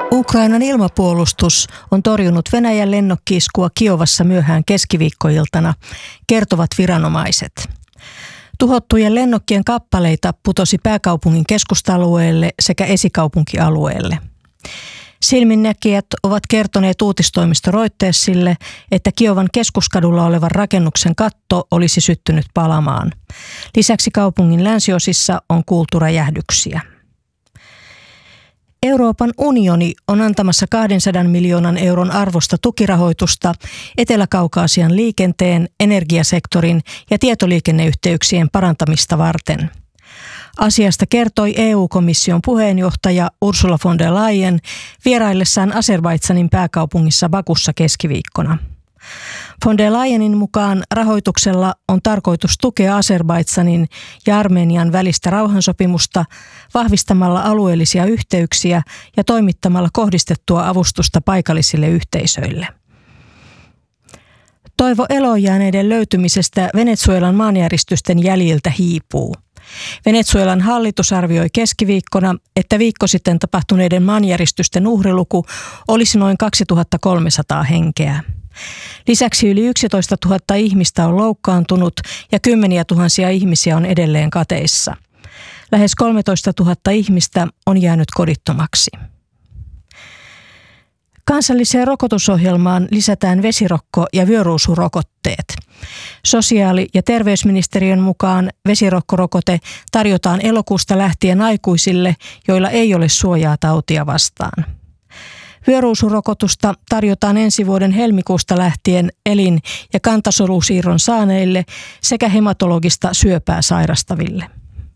Ukrainan ilmapuolustus on torjunut Venäjän lennokki-iskua Kiovassa myöhään keskiviikkoiltana, kertovat viranomaiset. Tuhottujen lennokkien kappaleita putosi pääkaupungin keskustalueelle sekä esikaupunkialueelle. Silminnäkijät ovat kertoneet uutistoimisto Reutersille, että Kiovan keskuskadulla olevan rakennuksen katto olisi syttynyt palamaan. Lisäksi kaupungin länsiosissa on kuultu räjähdyksiä. Euroopan unioni on antamassa 200 miljoonan euron arvosta tukirahoitusta Etelä-Kaukaasian liikenteen, energiasektorin ja tietoliikenneyhteyksien parantamista varten. Asiasta kertoi EU-komission puheenjohtaja Ursula von der Leyen vieraillessaan Azerbaidžanin pääkaupungissa Bakussa keskiviikkona. Von der Leyenin mukaan rahoituksella on tarkoitus tukea Azerbaidžanin ja Armenian välistä rauhansopimusta vahvistamalla alueellisia yhteyksiä ja toimittamalla kohdistettua avustusta paikallisille yhteisöille. Toivo eloonjääneiden löytymisestä Venezuelan maanjäristysten jäljiltä hiipuu. Venezuelan hallitus arvioi keskiviikkona, että viikko sitten tapahtuneiden maanjäristysten uhriluku olisi noin 2300 henkeä. Lisäksi yli 11 000 ihmistä on loukkaantunut ja kymmeniä tuhansia ihmisiä on edelleen kateissa. Lähes 13 000 ihmistä on jäänyt kodittomaksi. Kansalliseen rokotusohjelmaan lisätään vesirokko- ja vyöruusurokotteet. Sosiaali- ja terveysministeriön mukaan vesirokkorokotteen tarjotaan elokuusta lähtien aikuisille, joilla ei ole suojaa tautia vastaan. Vyöruusurokotusta tarjotaan ensi vuoden helmikuusta lähtien elin- ja kantasolusiirron saaneille sekä hematologista syöpää sairastaville.